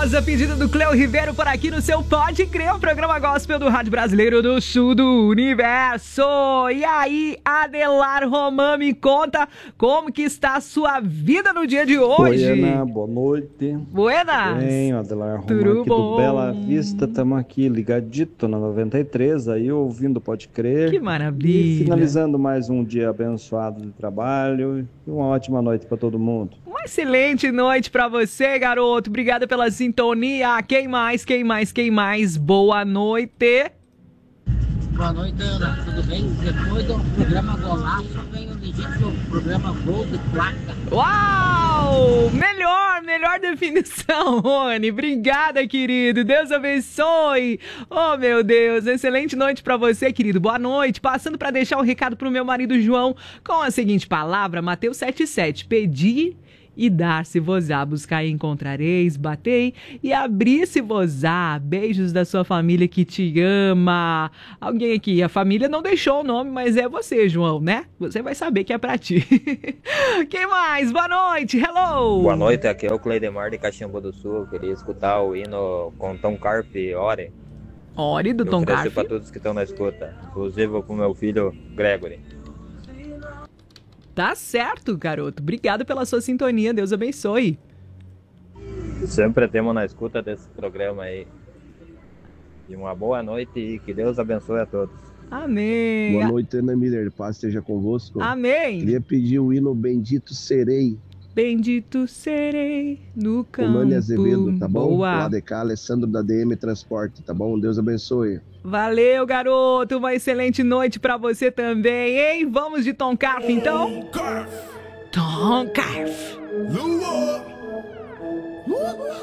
Maravilhosa pedida do Cleo Ribeiro por aqui no seu Pode Crer, o programa gospel do Rádio Brasileiro do Sul do Universo. E aí, Adelar Roman, me conta como que está a sua vida no dia de hoje. Buena, boa noite. Buenas. Bem, Adelar Roman Tudo aqui bom? do Bela Vista, estamos aqui ligadito na 93, aí ouvindo Pode Crer. Que maravilha. E finalizando mais um dia abençoado de trabalho e uma ótima noite para todo mundo. Uma excelente noite pra você, garoto. Obrigado pela sintonia. Quem mais? Boa noite. Boa noite, Ana. Tudo bem? Depois do programa Golaço, vem o legítimo programa Gol de Placa. Uau! Melhor definição, Rony. Obrigada, querido. Deus abençoe. Oh, meu Deus. Excelente noite pra você, querido. Boa noite. Passando pra deixar o recado pro meu marido João com a seguinte palavra, Mateus 7,7. Pedi e dar-se-vos-á, buscar e encontrareis, batei e abrir-se-vos-á. Beijos da sua família que te ama. Alguém aqui, a família não deixou o nome, mas é você, João, né? Você vai saber que é pra ti. Quem mais? Boa noite, hello! Boa noite, aqui é o Cleidemar de Caxambu do Sul. Eu queria escutar o hino com Tom Carpe, Ore. Ore do Tom Carpe. Eu ofereço Carpe. para todos que estão na escuta, inclusive com meu filho Gregory. Tá certo, garoto. Obrigado pela sua sintonia. Deus abençoe. Sempre temos na escuta desse programa aí. E uma boa noite e que Deus abençoe a todos. Amém. Boa noite, Ana Miller. Paz esteja convosco. Amém. Queria pedir o hino Bendito Serei. Bendito serei no campo. Comane Azevedo, tá bom? Boa. Lá de cá, Alessandro da DM Transporte, tá bom? Deus abençoe. Valeu, garoto. Uma excelente noite pra você também, hein? Vamos de Tom Carf, então? Tom Carf.